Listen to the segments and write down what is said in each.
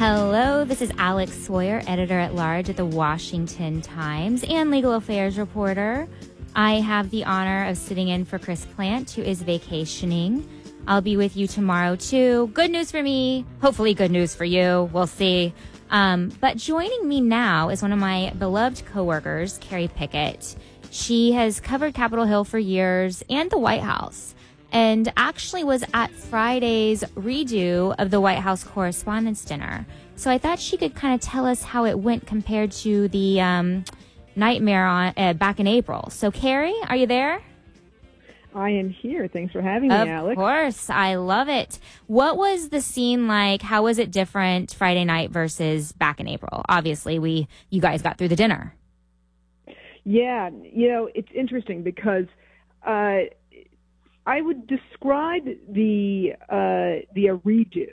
Hello, this is Alex Sawyer, editor-at-large at the Washington Times and legal affairs reporter. I have the honor of sitting in for Chris Plante, who is vacationing. I'll be with you tomorrow, too. Good news for me. Hopefully good news for you. We'll see. But joining me now is one of my beloved coworkers, Carrie Pickett. She has covered Capitol Hill for years and the White House, and actually was at Friday's redo of the White House Correspondents' Dinner. So I thought she could kind of tell us how it went compared to the nightmare back in April. So, Carrie, are you there? I am here. Thanks for having me, Alex. Of course. I love it. What was the scene like? How was it different Friday night versus back in April? Obviously, you guys got through the dinner. Yeah, it's interesting because I would describe the redo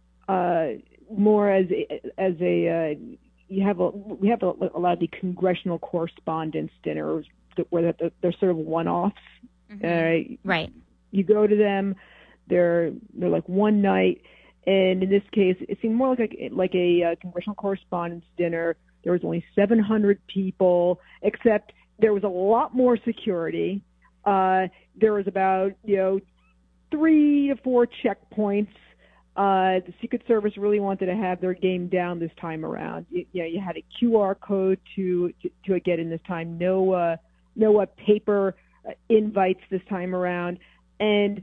more as a we have a lot of the congressional correspondence dinners where they're sort of one-offs. Mm-hmm. Right. You go to them, they're like one night, and in this case, it seemed more like a congressional correspondence dinner. There was only 700 people, except there was a lot more security. There was about 3 to 4 checkpoints. The Secret Service really wanted to have their game down this time around. You had a QR code to get in this time. No paper invites this time around, and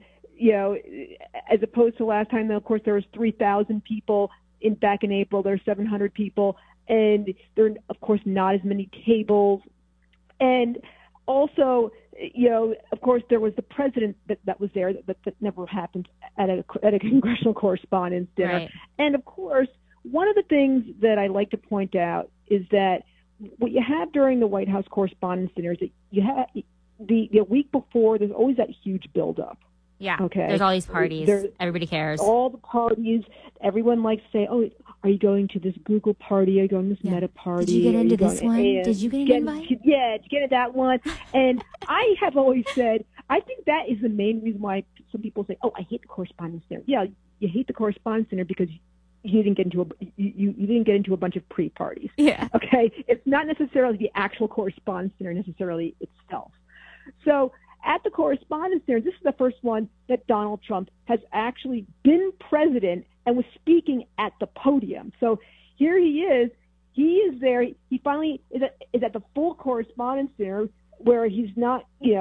as opposed to last time, of course there was 3,000 people back in April. There's 700 people, and there are of course not as many tables, and also. Of course, there was the president that was there that never happened at a congressional correspondence dinner. Right. And of course, one of the things that I like to point out is that what you have during the White House Correspondence Dinner is that you have the week before. There's always that huge buildup. Yeah. Okay. There's all these parties. Everybody cares. All the parties. Everyone likes to say, "Oh, are you going to this Google party? Are you going to this Meta party? Did you get into this one? Did you get an invite? Did you get into that one?" And I have always said, I think that is the main reason why some people say, "Oh, I hate the Correspondence Dinner." Yeah, you hate the Correspondence Dinner because you didn't get into you didn't get into a bunch of pre-parties. Yeah. Okay. It's not necessarily the actual Correspondence Dinner necessarily itself. So. At the Correspondence Dinner, this is the first one that Donald Trump has actually been president and was speaking at the podium. So here he is. He is there. He finally is at the full Correspondence Dinner where he's not,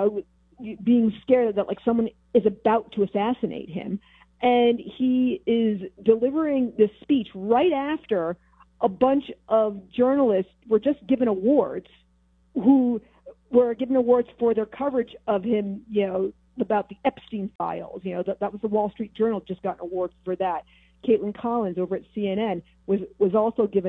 being scared that like someone is about to assassinate him. And he is delivering this speech right after a bunch of journalists were just given awards who were given awards for their coverage of him, about the Epstein files. That was the Wall Street Journal just got an award for that. Caitlin Collins over at CNN was also given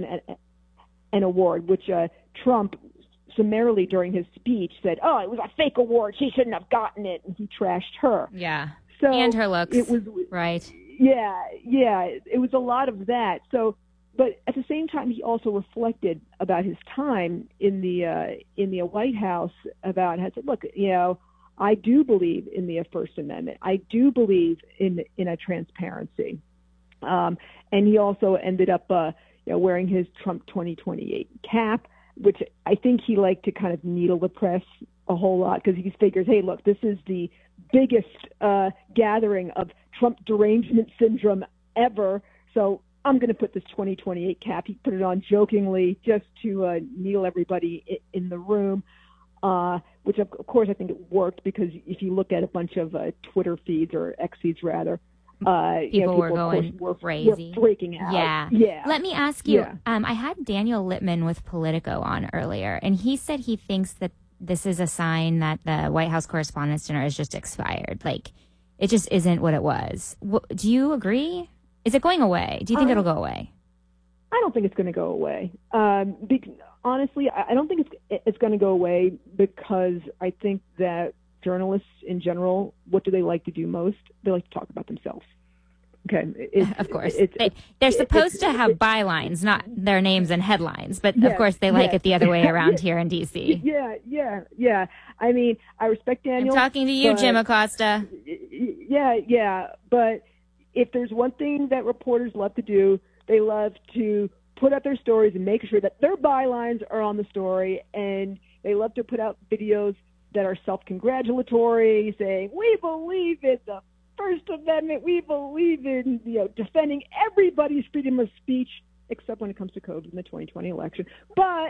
an award, which Trump summarily during his speech said, "Oh, it was a fake award. She shouldn't have gotten it," and he trashed her. Yeah. So and her looks. It was right. Yeah. It was a lot of that. So. But at the same time, he also reflected about his time in the White House about how said, "Look, I do believe in the First Amendment. I do believe in a transparency." And he also ended up, wearing his Trump 2028 cap, which I think he liked to kind of needle the press a whole lot because he figures, hey, look, this is the biggest gathering of Trump derangement syndrome ever, so I'm going to put this 2028 cap. He put it on jokingly just to needle everybody in the room, which of course I think it worked because if you look at a bunch of Twitter feeds or X feeds rather, people were going crazy. Were freaking out. Yeah. Let me ask you, Yeah. I had Daniel Littman with Politico on earlier, and he said he thinks that this is a sign that the White House Correspondents' Dinner is just expired. Like, it just isn't what it was. Do you agree? Is it going away? Do you think it'll go away? I don't think it's going to go away. Honestly, I don't think it's going to go away because I think that journalists in general, what do they like to do most? They like to talk about themselves. Okay. Of course. They're supposed to have bylines, not their names and headlines. But, of course, they like it the other way around here in D.C. Yeah. I mean, I respect Daniel. I'm talking to you, Jim Acosta. Yeah. But if there's one thing that reporters love to do, They love to put up their stories and make sure that their bylines are on the story, and they love to put out videos that are self-congratulatory, saying, we believe in the First Amendment, we believe in, defending everybody's freedom of speech, except when it comes to COVID in the 2020 election. But,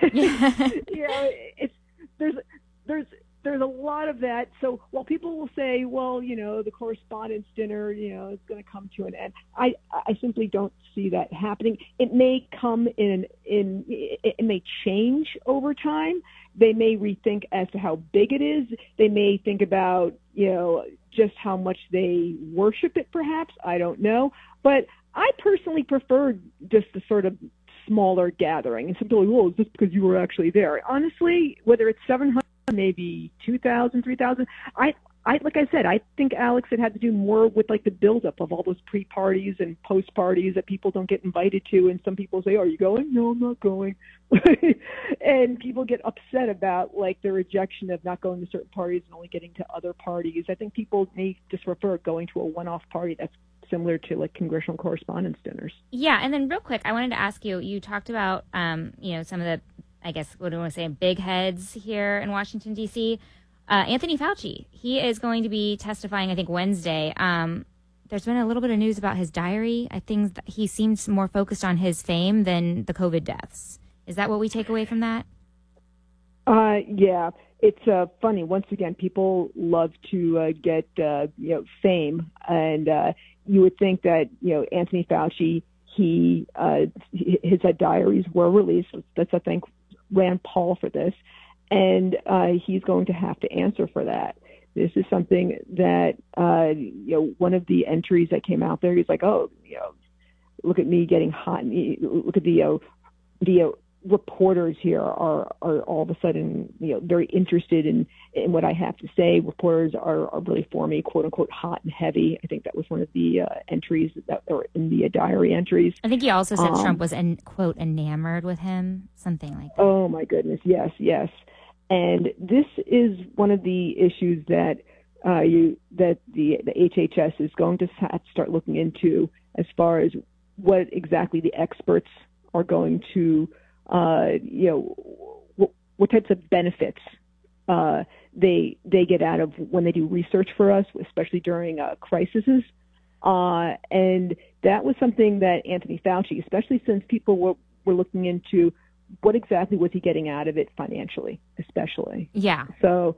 there's a lot of that. So while people will say, well, the Correspondents' Dinner, is going to come to an end, I simply don't see that happening. It may come it may change over time. They may rethink as to how big it is. They may think about, just how much they worship it, perhaps. I don't know. But I personally prefer just the sort of smaller gathering. And some people are like, well, is this because you were actually there? Honestly, whether it's 700, maybe 2,000, 3,000, like I said, I think, Alex, it had to do more with like the buildup of all those pre-parties and post-parties that people don't get invited to. And some people say, are you going? No, I'm not going. And people get upset about like the rejection of not going to certain parties and only getting to other parties. I think people may just prefer going to a one-off party that's similar to like Congressional Correspondents' Dinners. Yeah. And then real quick, I wanted to ask you, you talked about, some of the, I guess, what do I want to say, big heads here in Washington, D.C., Anthony Fauci, he is going to be testifying, I think, Wednesday. There's been a little bit of news about his diary. I think that he seems more focused on his fame than the COVID deaths. Is that what we take away from that? Yeah, it's funny. Once again, people love to get fame, and you would think that Anthony Fauci, his diaries were released. Let's thank Rand Paul for this. And he's going to have to answer for that. This is something that, one of the entries that came out there, he's like, look at me getting hot. Look at the reporters here are all of a sudden, very interested in what I have to say. Reporters are really for me, quote unquote, hot and heavy. I think that was one of the entries that were in the diary entries. I think he also said Trump was, quote, enamored with him, something like that. Oh my goodness. Yes. And this is one of the issues that the HHS is going to have to start looking into, as far as what exactly the experts are going to, what types of benefits they get out of when they do research for us, especially during crises. And that was something that Anthony Fauci, especially since people were looking into what exactly was he getting out of it financially, especially. Yeah. So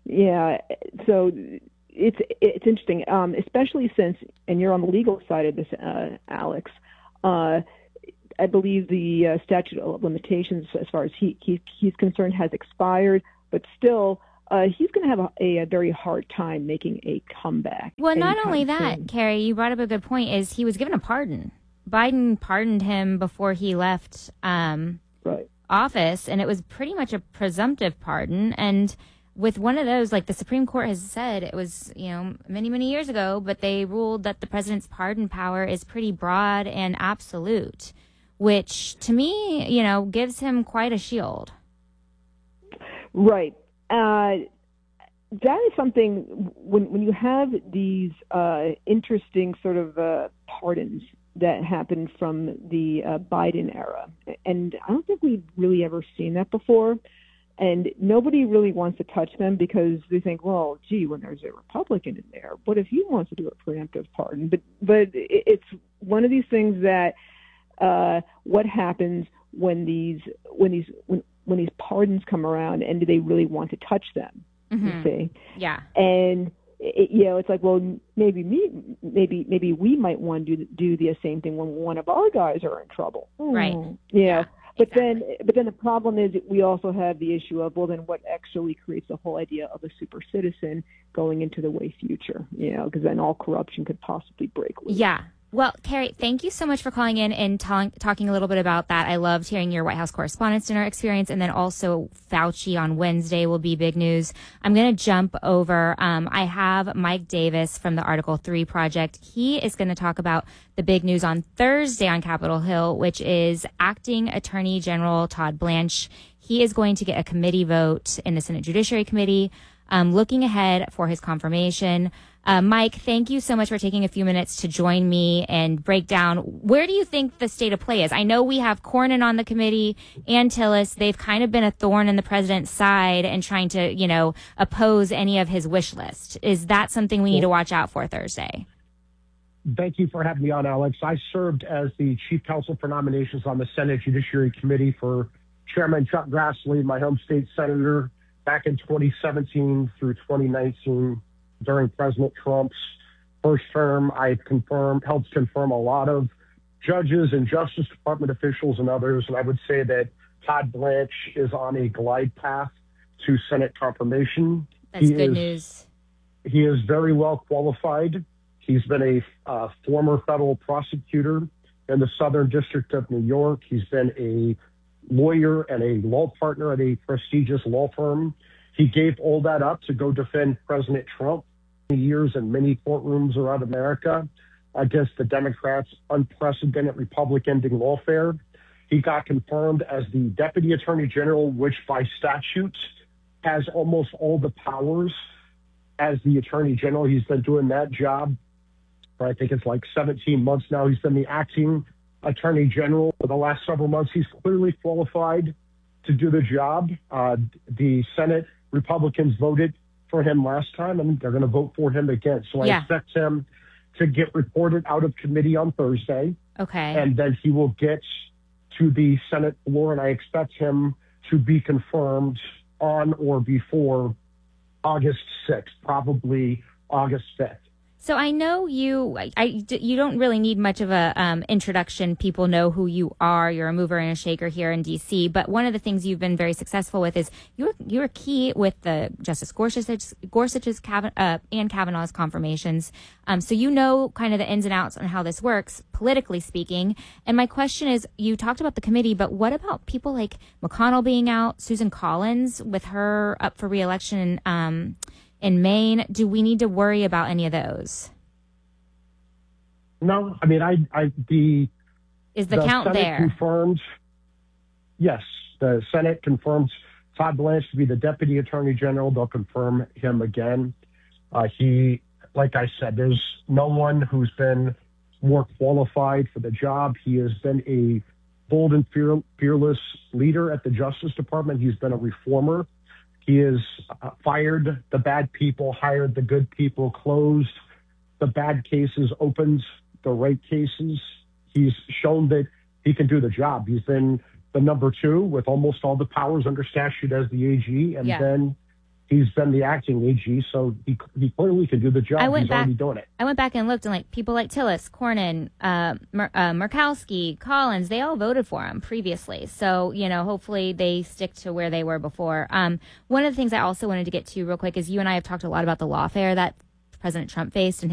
it's interesting, especially since, and you're on the legal side of this, Alex. I believe the statute of limitations, as far as he's concerned, has expired, but still, he's going to have a very hard time making a comeback. Well, not only that, Carrie, you brought up a good point, is he was given a pardon. Biden pardoned him before he left office, and it was pretty much a presumptive pardon. And with one of those, like the Supreme Court has said, it was, many, many years ago, but they ruled that the president's pardon power is pretty broad and absolute, which to me, gives him quite a shield. Right. That is something when you have these interesting sort of pardons that happened from the Biden era. And I don't think we've really ever seen that before. And nobody really wants to touch them because they think, well, gee, when there's a Republican in there, what if he wants to do a preemptive pardon? But it's one of these things that what happens when these pardons come around, and do they really want to touch them? Mm-hmm. You see? Yeah. And it's like, well, maybe we might want to do the same thing when one of our guys are in trouble. Right. Yeah. But exactly. then the problem is that we also have the issue of, well, then what actually creates the whole idea of a super citizen going into the way future, because then all corruption could possibly break loose. Yeah. Well, Carrie, thank you so much for calling in and talking a little bit about that. I loved hearing your White House Correspondents' Dinner experience, and then also Fauci on Wednesday will be big news. I'm going to jump over. I have Mike Davis from the Article 3 Project. He is going to talk about the big news on Thursday on Capitol Hill, which is Acting Attorney General Todd Blanche. He is going to get a committee vote in the Senate Judiciary Committee, looking ahead for his confirmation. Mike, thank you so much for taking a few minutes to join me and break down where do you think the state of play is? I know we have Cornyn on the committee and Tillis. They've kind of been a thorn in the president's side and trying to, oppose any of his wish list. Is that something we need to watch out for Thursday? Thank you for having me on, Alex. I served as the chief counsel for nominations on the Senate Judiciary Committee for Chairman Chuck Grassley, my home state senator, back in 2017 through 2019 during President Trump's first term. I helped confirm a lot of judges and Justice Department officials and others, and I would say that Todd Blanche is on a glide path to Senate confirmation. That's good news. He is very well qualified. He's been a former federal prosecutor in the Southern District of New York. He's been a lawyer and a law partner at a prestigious law firm. He gave all that up to go defend President Trump years in many courtrooms around America against the Democrats' unprecedented Republic-ending lawfare. He got confirmed as the Deputy Attorney General, which by statute has almost all the powers as the Attorney General. He's been doing that job for I think it's like 17 months now. He's been the acting Attorney General for the last several months. He's clearly qualified to do the job. The Senate Republicans voted for him last time, and they're going to vote for him again. So I expect him to get reported out of committee on Thursday. Okay. And then he will get to the Senate floor, and I expect him to be confirmed on or before August 6th, probably August 5th. So I know you don't really need much of a introduction. People know who you are. You're a mover and a shaker here in D.C. But one of the things you've been very successful with is you're key with the Justice Gorsuch's and Kavanaugh's confirmations. So you know kind of the ins and outs on how this works, politically speaking. And my question is, you talked about the committee, but what about people like McConnell being out, Susan Collins with her up for re-election in Maine? Do we need to worry about any of those? No, I mean, is the count Senate there? Confirmed, yes, the Senate confirmed Todd Blanche to be the Deputy Attorney General. They'll confirm him again. Like I said, there's no one who's been more qualified for the job. He has been a bold and fearless leader at the Justice Department. He's been a reformer. He has fired the bad people, hired the good people, closed the bad cases, opened the right cases. He's shown that he can do the job. He's been the number 2 with almost all the powers under statute as the AG, and then he's been the acting AG, so he clearly can do the job. He's already doing it. I went back and looked, and people like Tillis, Cornyn, Murkowski, Collins, they all voted for him previously. So, hopefully they stick to where they were before. One of the things I also wanted to get to real quick is you and I have talked a lot about the lawfare that President Trump faced and